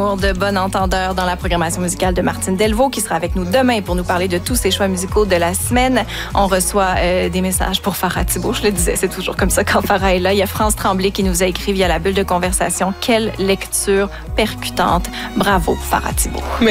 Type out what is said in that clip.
d'amour, de bon entendeur dans la programmation musicale de Martine Delvaux qui sera avec nous demain pour nous parler de tous ses choix musicaux de la semaine. On reçoit des messages pour Farah Thibault. Je le disais, c'est toujours comme ça quand Farah est là. Il y a France Tremblay qui nous a écrit via la bulle de conversation. Quelle lecture percutante. Bravo, Farah Thibault.